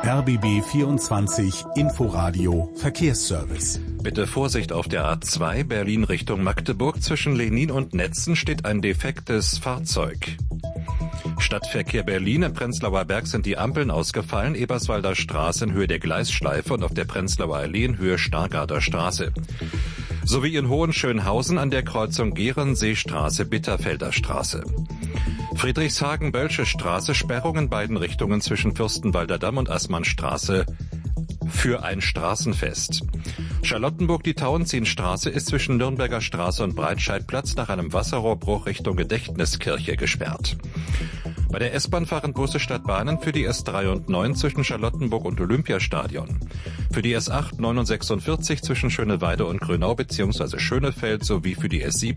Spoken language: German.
RBB 24 Inforadio Verkehrsservice. Bitte Vorsicht auf der A2 Berlin Richtung Magdeburg. Zwischen Lenin und Netzen steht ein defektes Fahrzeug. Stadtverkehr Berlin. Im Prenzlauer Berg sind die Ampeln ausgefallen. Eberswalder Straße in Höhe der Gleisschleife und auf der Prenzlauer Allee in Höhe Stargarder Straße. Sowie in Hohenschönhausen an der Kreuzung Gehrenseestraße, Bitterfelder Straße. Friedrichshagen-Bölsche Straße, Sperrung in beiden Richtungen zwischen Fürstenwalder Damm und Assmannstraße für ein Straßenfest. Charlottenburg, die Tauentzienstraße ist zwischen Nürnberger Straße und Breitscheidplatz nach einem Wasserrohrbruch Richtung Gedächtniskirche gesperrt. Bei der S-Bahn fahren Busse statt Bahnen für die S3 und 9 zwischen Charlottenburg und Olympiastadion. Für die S8, 9 und 46 zwischen Schöneweide und Grünau bzw. Schönefeld sowie für die S7